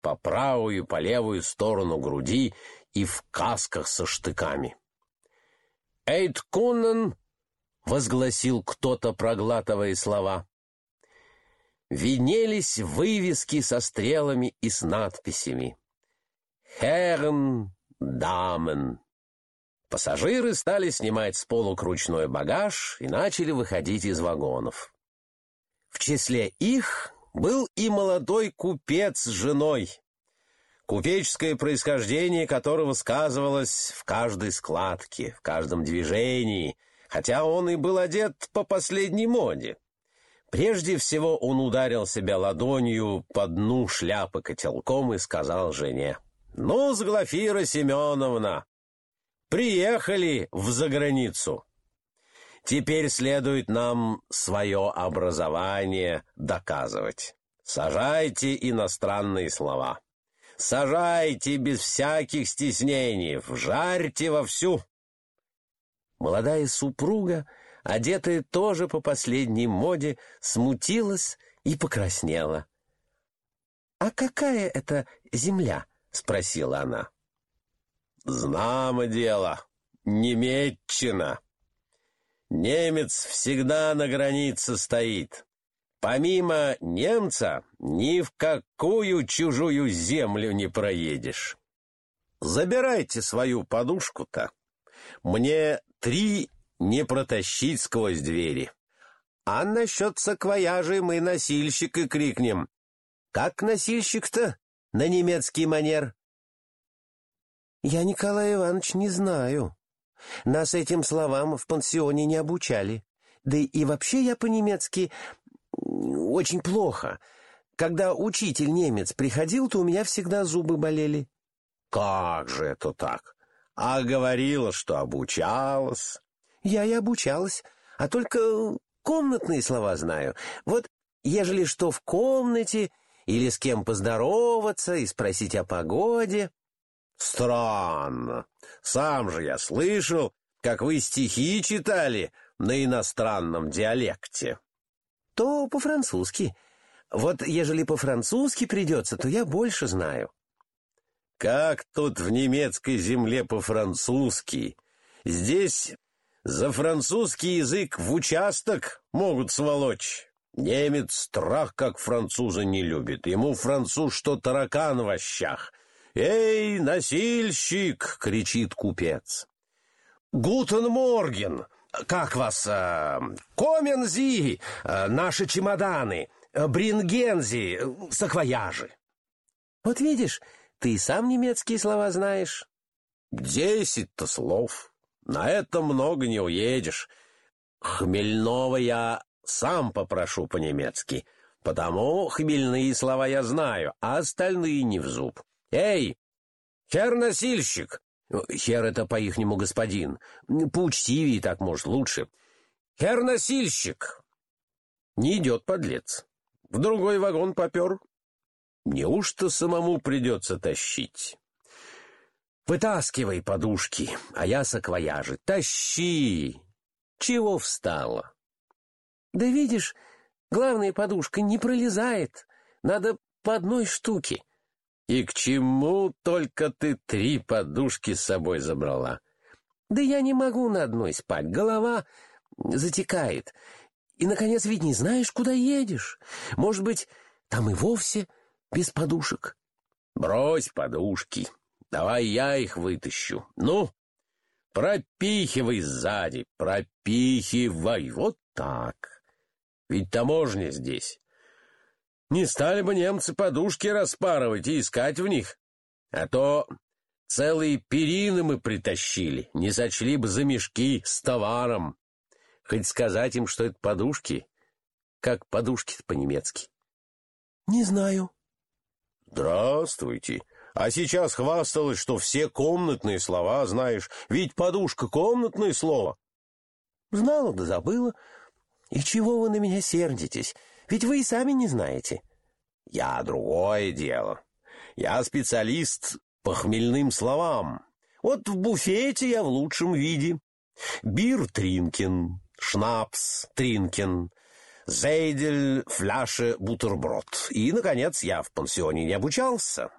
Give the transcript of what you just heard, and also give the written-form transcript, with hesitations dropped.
по правую и по левую сторону груди и в касках со штыками. «Эйт куннен!» — возгласил кто-то, проглатывая слова. Виднелись вывески со стрелами и с надписями «Herren, Damen». Пассажиры стали снимать с полок ручной багаж и начали выходить из вагонов. В числе их был и молодой купец с женой, купеческое происхождение которого сказывалось в каждой складке, в каждом движении, хотя он и был одет по последней моде. Прежде всего он ударил себя ладонью по дну шляпы котелком и сказал жене: «Ну, Глафира Семеновна, приехали в заграницу. Теперь следует нам свое образование доказывать. Сажайте иностранные слова. Сажайте без всяких стеснений, вжарьте вовсю». Молодая супруга, одетая тоже по последней моде, смутилась и покраснела. «А какая это земля?» — спросила она. «Знамо дело, Немеччина. Немец всегда на границе стоит. Помимо немца ни в какую чужую землю не проедешь. Забирайте свою подушку-то. Мне 3 не протащить сквозь двери. А насчет саквояжей мы носильщика крикнем. Как носильщик-то на немецкий манер?» «Я, Николай Иванович, не знаю. Нас этим словам в пансионе не обучали. Да и вообще я по-немецки очень плохо. Когда учитель-немец приходил, то у меня всегда зубы болели». «Как же это так? А говорила, что обучалась». «Я и обучалась, а только комнатные слова знаю. Вот ежели что в комнате, или с кем поздороваться и спросить о погоде». «Странно. Сам же я слышал, как вы стихи читали на иностранном диалекте». «То по-французски. Вот ежели по-французски придется, то я больше знаю». «Как тут в немецкой земле по-французски? Здесь за французский язык в участок могут сволочь. Немец страх, как француза, не любит. Ему француз, что таракан в ощах. «Эй, носильщик!» — кричит купец. «Гутен морген! Как вас? Комензи! Наши чемоданы! Брингензи! Саквояжи!» «Вот видишь, ты и сам немецкие слова знаешь». 10-то слов. На это много не уедешь. Хмельного я сам попрошу по-немецки, потому хмельные слова я знаю, а остальные не в зуб. «Эй, хер-носильщик!» «Хер» — это по-ихнему господин. Поучтивее так, может, лучше. «Хер-носильщик!» Не идет подлец. В другой вагон попер. Неужто самому придется тащить? «Вытаскивай подушки, а я саквояжи. Тащи!» Чего встала? «Да видишь, главная подушка не пролезает. Надо по одной штуке». «И к чему только ты 3 подушки с собой забрала?» «Да я не могу на одной спать, голова затекает. И, наконец, ведь не знаешь, куда едешь. Может быть, там и вовсе без подушек». «Брось подушки, давай я их вытащу. Ну, пропихивай сзади, пропихивай, вот так. Ведь таможня здесь. Не стали бы немцы подушки распарывать и искать в них. А то целые перины мы притащили, не сочли бы за мешки с товаром. Хоть сказать им, что это подушки, как подушки-то по-немецки». «Не знаю». «Здравствуйте. А сейчас хвасталась, что все комнатные слова знаешь. Ведь подушка — комнатное слово». «Знала да забыла. И чего вы на меня сердитесь? Ведь вы и сами не знаете». «Я другое дело. Я специалист по хмельным словам. Вот в буфете я в лучшем виде. Бир тринкен, шнапс тринкен, зейдель, фляше, бутерброд. И, наконец, я в пансионе не обучался.